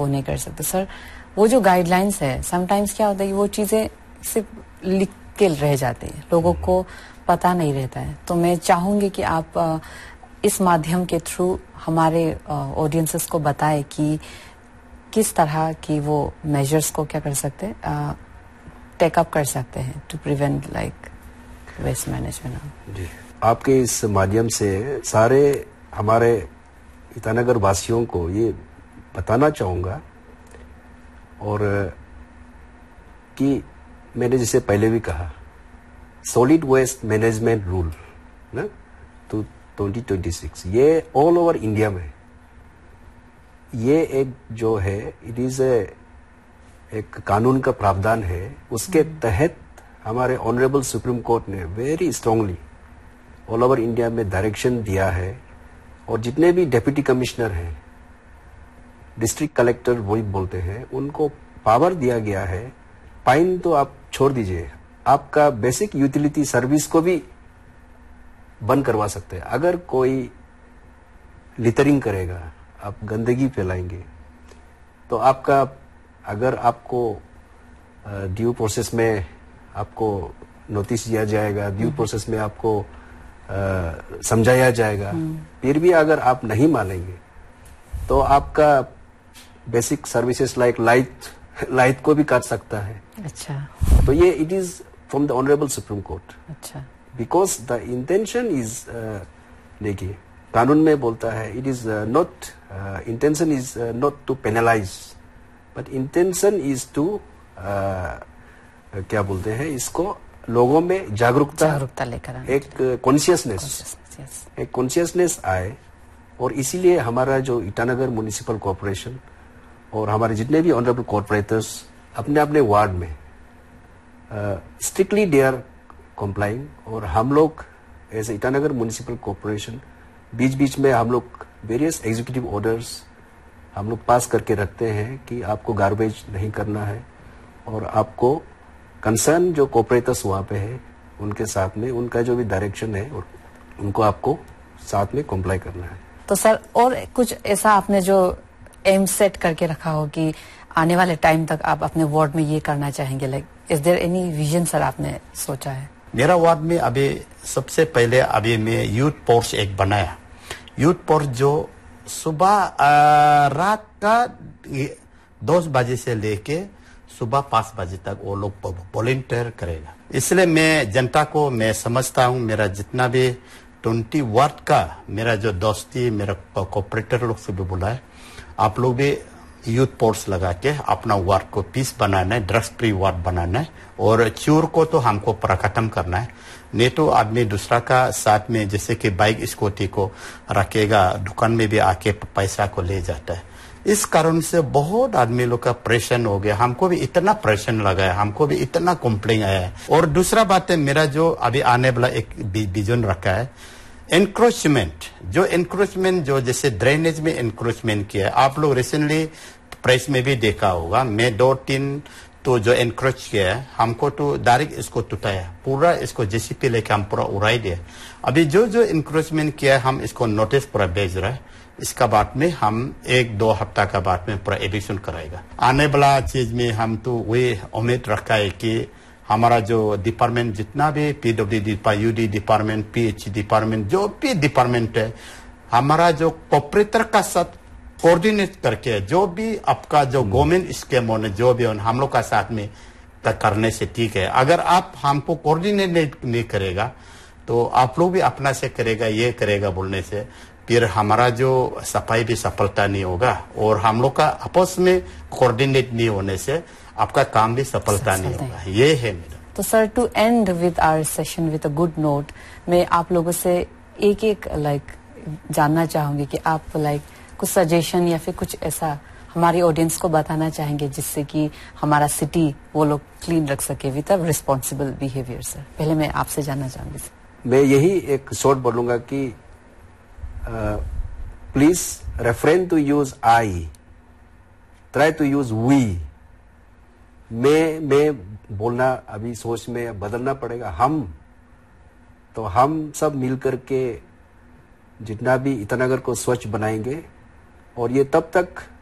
वो नहीं कर सकते। सर वो जो गाइडलाइंस है, समटाइम्स क्या होता है कि वो चीजें सिर्फ लिख के रह जाती है, लोगों को पता नहीं रहता है। तो मैं चाहूंगी कि आप इस माध्यम के थ्रू हमारे ऑडियंसेस को बताएं कि किस तरह की वो मेजर्स को क्या कर सकते हैं, टेकअप कर सकते हैं to prevent like waste management. जी, आपके इस माध्यम से सारे हमारे ईटानगर वासियों को ये बताना चाहूँगा और कि मैंने जैसे पहले भी कहा, सॉलिड वेस्ट मैनेजमेंट रूल ना तो 2026 ये ऑल ओवर इंडिया में ये एक जो है इट इज एक कानून का प्रावधान है। उसके तहत हमारे ऑनरेबल सुप्रीम कोर्ट ने very strongly all over India में डायरेक्शन दिया है और जितने भी डेप्यूटी कमिश्नर हैं, डिस्ट्रिक्ट कलेक्टर वही बोलते हैं, उनको पावर दिया गया है। फाइन तो आप छोड़ दीजिए, आपका बेसिक यूटिलिटी सर्विस को भी बंद करवा सकते हैं। अगर कोई लिटरिंग करेगा, आप गंदगी फैलाएंगे, तो आपका अगर आपको ड्यू प्रोसेस में आपको नोटिस दिया जाएगा, ड्यू प्रोसेस में आपको समझाया जाएगा, फिर भी अगर आप नहीं मानेंगे तो आपका बेसिक सर्विसेज लाइक लाइट को भी काट सकता है। अच्छा, तो ये it is from the honourable supreme court. अच्छा, बिकॉज द इंटेंशन इज, देखिए कानून में बोलता है it is not, intention is not to penalise but intention is to क्या बोलते हैं इसको, लोगों में जागरूकता लेकर एक कॉन्शियसनेस आए। और इसीलिए हमारा जो ईटानगर म्युनिसिपल कॉर्पोरेशन और हमारे जितने भी ऑनरेबल कॉर्पोरेटर्स अपने अपने वार्ड में स्ट्रिक्टली दे आर कंप्लाइंग। और हम लोग एज ईटानगर म्युनिसिपल कॉर्पोरेशन बीच बीच में हम लोग वेरियस एग्जीक्यूटिव ऑर्डर्स हम लोग पास करके रखते हैं कि आपको गार्बेज नहीं करना है और आपको कंसर्न जो कॉर्पोरेटर्स वहाँ पे है उनके साथ में उनका जो भी डायरेक्शन है और उनको आपको साथ में कंप्लाई करना है। तो सर और कुछ ऐसा आपने जो एम सेट करके रखा हो कि आने वाले टाइम तक आप अपने वार्ड में ये करना चाहेंगे, like is there any vision sir आपने सोचा है? मेरा वार्ड में अभी सबसे पहले अभी मैं यूथ पोर्स एक बनाया। यूथ पोर्स जो सुबह रात का 10 बजे से लेके सुबह 5 बजे तक वो लोग वॉलंटियर करेगा। इसलिए मैं जनता को मैं समझता हूँ, मेरा जितना भी 20 वार्ड का मेरा जो दोस्ती मेरा कॉपरेटर लोग से भी बोला है, आप लोग भी यूथ पोर्स लगा के अपना वार्ड को पीस बनाना है, ड्रग्स फ्री वार्ड बनाना है और चोर को तो हमको पूरा खत्म करना है। नहीं तो आदमी दूसरा का साथ में जैसे कि बाइक स्कूटी को रखेगा, दुकान में भी आके पैसा को ले जाता है। इस कारण से बहुत आदमी लोग का प्रेशर हो गया, हमको भी इतना प्रेशर लगा है, हमको भी इतना कंप्लेन आया है। और दूसरा बात है, मेरा जो अभी आने वाला एक विजन रखा है एनक्रोचमेंट जो जैसे ड्रेनेज में एनक्रोचमेंट किया है। आप लोग रिसेंटली प्रेस में भी देखा होगा, मैं 2-3 तो जो एनक्रोच किया है हमको तो डायरेक्ट इसको टूटाया, पूरा इसको जेसीपी लेके हम पूरा उड़ाई दिया। अभी जो एनक्रोचमेंट किया है हम इसको नोटिस पूरा भेज रहा है। इसका बाद में हम 1-2 हफ्ता का बाद में पूरा एडिक्शन कराएगा। आने वाला चीज में हम तो वही उम्मीद रखा है कि हमारा जो डिपार्टमेंट जितना भी PWD UD department, pH department, जो भी डिपार्टमेंट है, हमारा जो कॉपरेटर का साथ कोऑर्डिनेट करके जो भी आपका जो गवर्नमेंट स्कीम होने जो भी हम लोग का साथ में करने से ठीक है। अगर आप हमको कोऑर्डिनेट नहीं करेगा तो आप लोग भी अपना से करेगा, ये करेगा बोलने से फिर हमारा जो सफाई भी सफलता नहीं होगा और हम लोग का आपस में कोऑर्डिनेट नहीं होने से आपका काम भी सफलता नहीं होगा। ये है मेरा। तो sir to and with our session with a good note, मैं आप लोगों से एक जानना चाहूंगी कि आप कुछ सजेशन या फिर कुछ ऐसा हमारी ऑडियंस को बताना चाहेंगे जिससे कि हमारा सिटी वो लोग क्लीन रख सके with a responsible behaviour. Sir पहले मैं आपसे जानना चाहूंगी। मैं यही एक शॉर्ट बोलूंगा कि please refrain to use I, try to use we. मैं बोलना अभी सोच में बदलना पड़ेगा। हम सब मिलकर के जितना भी ईटानगर को स्वच्छ बनाएंगे और ये तब तक